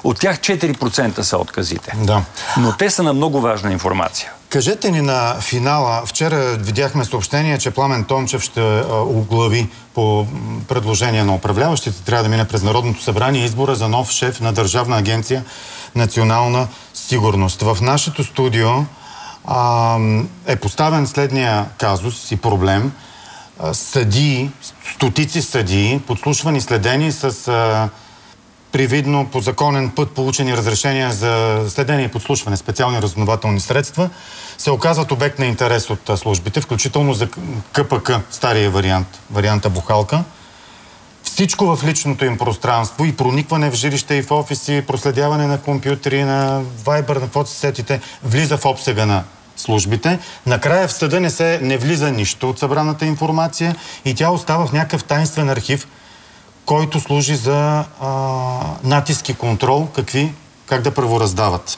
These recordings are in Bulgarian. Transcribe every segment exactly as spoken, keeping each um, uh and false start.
От тях четири процента са отказите. Да. Но те са на много важна информация. Кажете ни на финала. Вчера видяхме съобщение, че Пламен Тончев ще оглави по предложение на управляващите. Трябва да мине през Народното събрание избора за нов шеф на Държавна агенция Национална сигурност. В нашето студио а, е поставен следния казус и проблем. Съдии, стотици съдии, подслушвани, следени с а, привидно по законен път получени разрешения за следение и подслушване, специални разузнавателни средства, се оказват обект на интерес от службите, включително за КПК, стария вариант, варианта бухалка. Всичко в личното им пространство и проникване в жилища и в офиси, проследяване на компютри, на Viber, на каквото се сетите, влиза в обсега на службите. Накрая в съда не, се, не влиза нищо от събраната информация и тя остава в някакъв таинствен архив, който служи за а, натиск и контрол, какви, как да правораздават.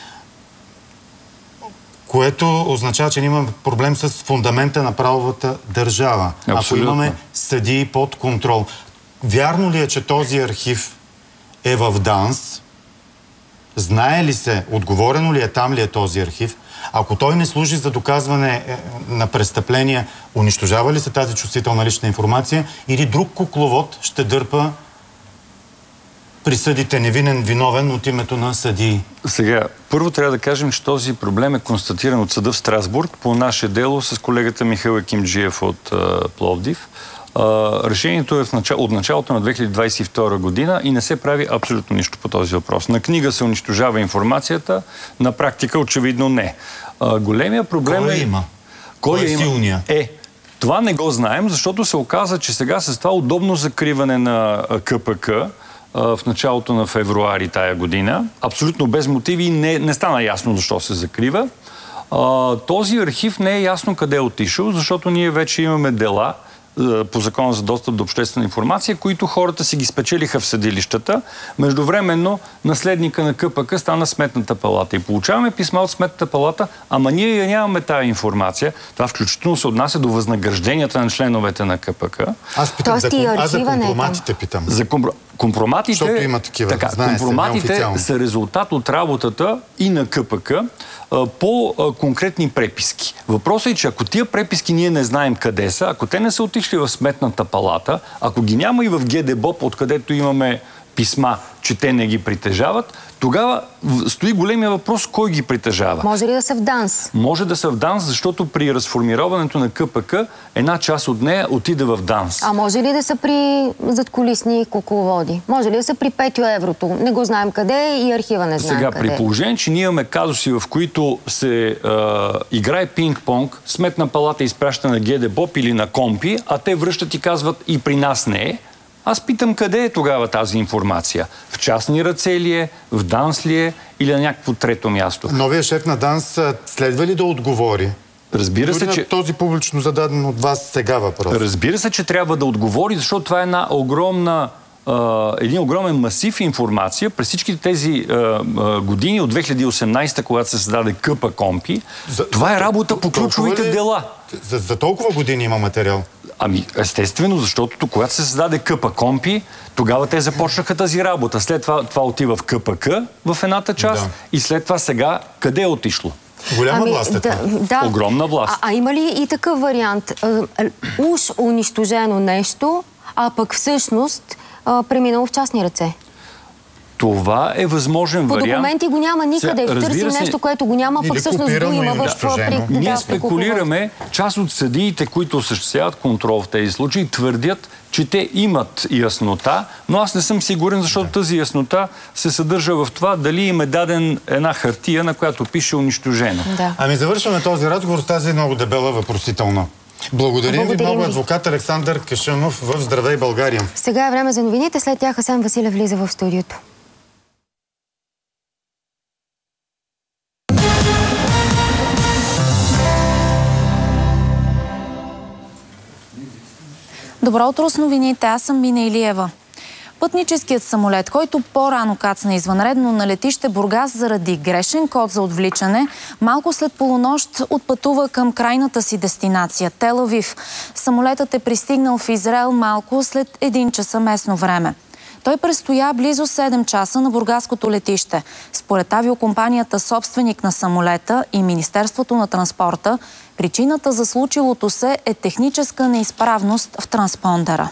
Което означава, че имаме проблем с фундамента на правовата държава. Абсолютно. Ако имаме съдии под контрол. Вярно ли е, че този архив е в ДАНС? Знае ли се, отговорено ли е, там ли е този архив? Ако той не служи за доказване на престъпления, унищожава ли се тази чувствителна лична информация или друг кукловод ще дърпа присъдите невинен, виновен от името на съдии? Сега, първо трябва да кажем, че този проблем е констатиран от съда в Страсбург по наше дело с колегата Михаил Акимджиев от uh, Пловдив. Uh, решението е в начало, от началото на две хиляди двадесет и втора година и не се прави абсолютно нищо по този въпрос. На книга се унищожава информацията, на практика очевидно не. Uh, големия проблем Кой е... има? Кой, Кой е има? силния? Е, това не го знаем, защото се оказа, че сега с това удобно закриване на КПК в началото на февруари тая година, абсолютно без мотиви, не, не стана ясно защо се закрива. А, този архив не е ясно къде е отишъл, защото ние вече имаме дела по Закона за достъп до обществена информация, които хората си ги спечелиха в съдилищата. Междувременно наследника на КПК стана Сметната палата. И получаваме писма от Сметната палата, ама ние я нямаме тая информация. Това включително се отнася до възнагражденията на членовете на КПК. Аз питам за, ком... Аз за компроматите питам. За компро... компроматите, защото има такива. Така, Знае компроматите се, са резултат от работата и на КПК а, по а, конкретни преписки. Въпросът е, че ако тия преписки ние не знаем къде са, ако те не са отишли в Сметната палата, ако ги няма и в ГДБОП, откъдето имаме писма, че те не ги притежават, тогава стои големия въпрос, кой ги притежава. Може ли да са в ДАНС? Може да са в ДАНС, защото при разформироването на КПК една част от нея отиде в ДАНС. А може ли да са при задкулисни кукловоди? Може ли да са при Петю Еврото? Не го знаем къде и архива не знаем Сега, къде. при положение, че ние имаме казуси, в които се а, играе пинг-понг, Сметна палата изпраща на ГДБОП или на Компи, а те връщат и казват и при нас не е. Аз питам къде е тогава тази информация? В частни ръце ли е? В ДАНС ли е? Или на някакво трето място? Новия шеф на ДАНС следва ли да отговори? Разбира се, че... този публично зададен от вас сега въпрос. Разбира се, че трябва да отговори, защото това е една огромна... Uh, един огромен масив информация през всички тези uh, uh, години от две хиляди и осемнадесета, когато се създаде КПКОНПИ. Това е работа по ключовите ли... дела. За, за толкова години има материал? Ами, естествено, защото когато се създаде КПКОНПИ, тогава те започнаха тази работа. След това това отива в КПК в едната част да. И след това сега къде е отишло? Голяма ами, власт е да, да. Огромна власт. А, а има ли и такъв вариант? Уж унищожено нещо, а пък всъщност преминало в частни ръце? Това е възможен по вариант. По документи го няма никъде. Сега, търсим се... нещо, което го няма, пък всъщност го има в... Да. Ние да, спекулираме, част от съдиите, които осъществяват контрол в тези случаи, твърдят, че те имат яснота, но аз не съм сигурен, защото да. Тази яснота се съдържа в това дали им е даден една хартия, на която пише унищожено. Да. Ами завършваме този разговор с тази много дебела въпросителна. Благодарим, Благодарим ви много, адвокат Александър Кашъмов в Здравей България. Сега е време за новините, след тях Асен Василев влиза в студиото. Добро утро с новините, аз съм Мина Илиева. Пътническият самолет, който по-рано кацна извънредно на летище Бургас заради грешен код за отвличане, малко след полунощ отпътува към крайната си дестинация – Тел Авив. Самолетът е пристигнал в Израел малко след един часа местно време. Той престоя близо седем часа на бургаското летище. Според авиокомпанията, собственик на самолета и Министерството на транспорта, причината за случилото се е техническа неизправност в транспондера.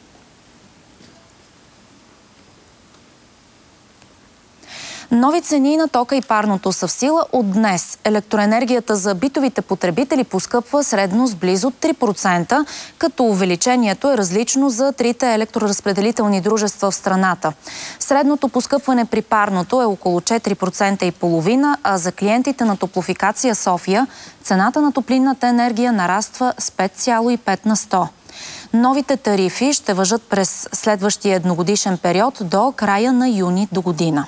Нови цени на тока и парното са в сила от днес. Електроенергията за битовите потребители поскъпва средно с близо три процента, като увеличението е различно за трите електроразпределителни дружества в страната. Средното поскъпване при парното е около четири процента и половина, а за клиентите на Топлофикация София цената на топлинната енергия нараства с пет цяло и пет на сто. Новите тарифи ще важат през следващия едногодишен период до края на юни до година.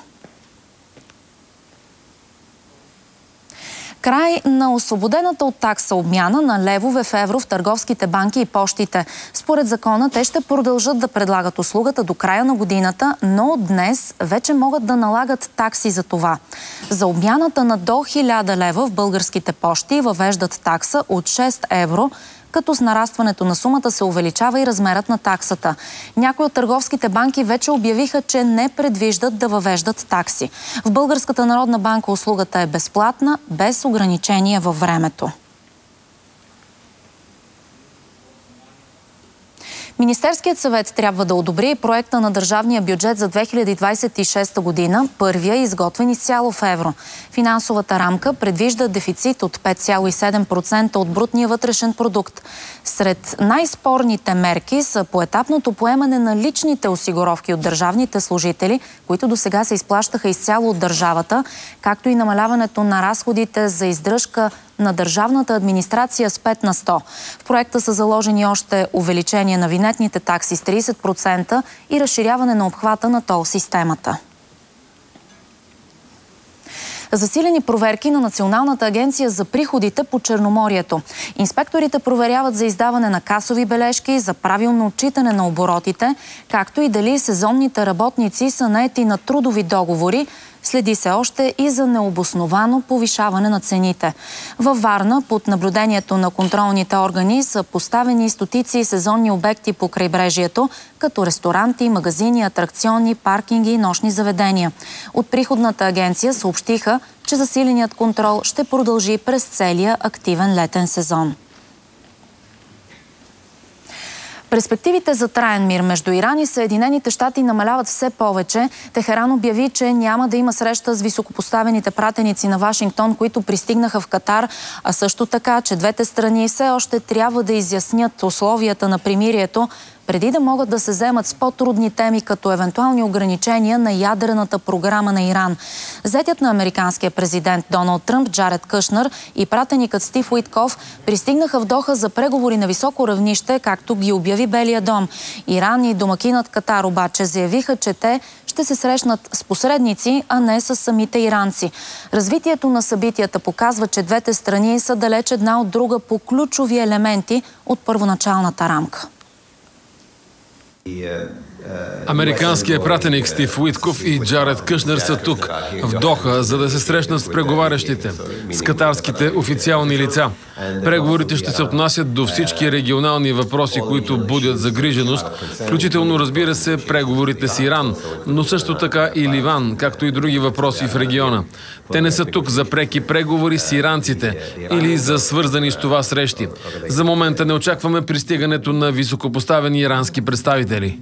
Край на освободената от такса обмяна на левове в евро в търговските банки и пощите. Според закона те ще продължат да предлагат услугата до края на годината, но от днес вече могат да налагат такси за това. За обмяната на до хиляда лева в българските пощи въвеждат такса от шест евро, като с нарастването на сумата се увеличава и размерът на таксата. Някои от търговските банки вече обявиха, че не предвиждат да въвеждат такси. В Българската народна банка услугата е безплатна, без ограничения във времето. Министерският съвет трябва да одобри проекта на държавния бюджет за две хиляди двадесет и шеста година, първия изготвен изцяло в евро. Финансовата рамка предвижда дефицит от пет цяло и седем процента от брутния вътрешен продукт. Сред най-спорните мерки са поетапното поемане на личните осигуровки от държавните служители, които досега се изплащаха изцяло от държавата, както и намаляването на разходите за издръжка на държавната администрация с пет на сто. В проекта са заложени още увеличение на винетните такси с тридесет процента и разширяване на обхвата на тол системата. Засилени проверки на Националната агенция за приходите по Черноморието. Инспекторите проверяват за издаване на касови бележки, за правилно отчитане на оборотите, както и дали сезонните работници са наети на трудови договори. Следи се още и за необосновано повишаване на цените. Във Варна под наблюдението на контролните органи са поставени стотици сезонни обекти по крайбрежието, като ресторанти, магазини, атракционни, паркинги и нощни заведения. От приходната агенция съобщиха, че засиленият контрол ще продължи през целия активен летен сезон. Перспективите за траен мир между Иран и Съединените щати намаляват все повече. Техеран обяви, че няма да има среща с високопоставените пратеници на Вашингтон, които пристигнаха в Катар, а също така, че двете страни все още трябва да изяснят условията на примирието, преди да могат да се вземат с по-трудни теми, като евентуални ограничения на ядрената програма на Иран. Зетят на американския президент Доналд Тръмп, Джаред Кушнър и пратеникът Стив Уитков пристигнаха в Доха за преговори на високо равнище, както ги обяви Белия дом. Иран и домакинът Катар обаче заявиха, че те ще се срещнат с посредници, а не с самите иранци. Развитието на събитията показва, че двете страни са далеч една от друга по ключови елементи от първоначалната рамка. Американският пратеник Стив Уитков и Джаред Кушнър са тук, в Доха, за да се срещнат с преговарящите, с катарските официални лица. Преговорите ще се отнасят до всички регионални въпроси, които будят загриженост, включително, разбира се, преговорите с Иран, но също така и Ливан, както и други въпроси в региона. Те не са тук за преки преговори с иранците или за свързани с това срещи. За момента не очакваме пристигането на високопоставени ирански представители.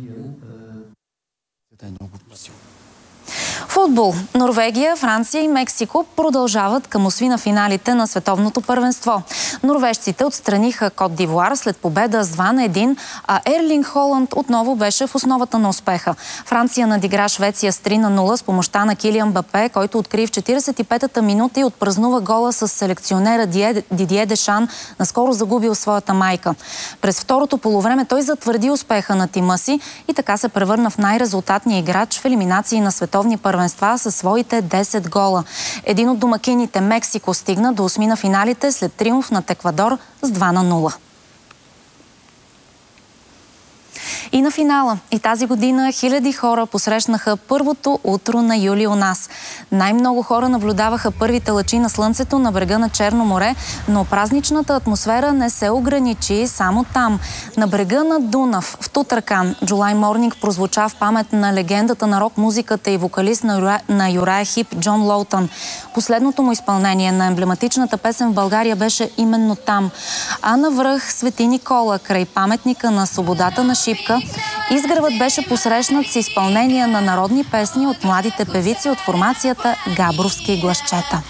Футбол. Норвегия, Франция и Мексико продължават към освина финалите на световното първенство. Норвежците отстраниха Кот д'Ивуар след победа с два на едно, а Ерлинг Холанд отново беше в основата на успеха. Франция надигра Швеция с три на нула с помощта на Килиан Мбапе, който откри в четиридесет и петата минута и отпразнува гола с селекционера Дидие Дешан, наскоро загубил своята майка. През второто полувреме той затвърди успеха на тима си и така се превърна в най-резултатния играч в елиминации на световни първенства със своите десет гола. Един от домакините, Мексико, стигна до осмина финалите след триумф над Еквадор с два на нула. И на финала. И тази година хиляди хора посрещнаха първото утро на юли у нас. Най-много хора наблюдаваха първите лъчи на слънцето на брега на Черно море, но празничната атмосфера не се ограничи само там. На брега на Дунав, в Тутъркан, July Morning прозвуча в памет на легендата на рок-музиката и вокалист на Юра... на Юрая Хип, Джон Лоутън. Последното му изпълнение на емблематичната песен в България беше именно там. А на връх Свети Никола, край паметника на свободата на Шипка, изгревът беше посрещнат с изпълнение на народни песни от младите певици от формацията Габровски гласчета.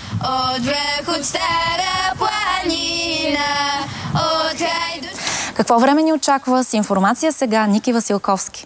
Какво време ни очаква? С информация сега Ники Василковски.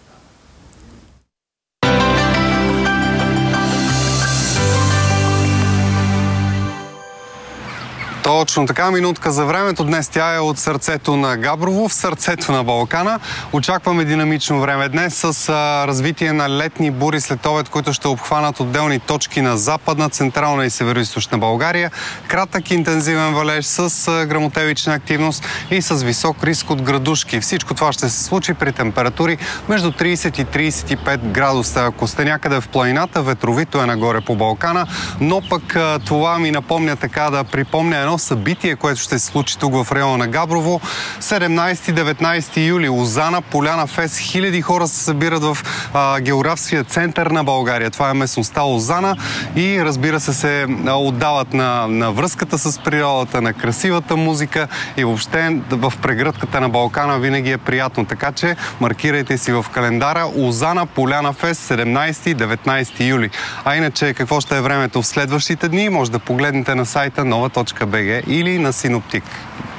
Точно така, минутка за времето. Днес тя е от сърцето на Габрово, в сърцето на Балкана. Очакваме динамично време днес с а, развитие на летни бури след обед, които ще обхванат отделни точки на западна, централна и североизточна България. Кратък интензивен валеж с а, гръмотевична активност и с висок риск от градушки. Всичко това ще се случи при температури между трийсет и трийсет и пет градуса. Ако сте някъде в планината, ветровито е нагоре по Балкана, но пък а, това ми напомня така да припомня едно събитие, което ще се случи тук в района на Габрово. седемнайсети и деветнайсети юли, Лозана, Поляна Фест. Хиляди хора се събират в а, географския център на България. Това е местността Лозана и разбира се се отдават на, на връзката с природата, на красивата музика и въобще в прегръдката на Балкана винаги е приятно. Така че маркирайте си в календара Лозана, Поляна Фест, седемнайсети и деветнайсети юли. А иначе какво ще е времето в следващите дни, може да погледнете на сайта нова точка би джи или на Синоптик.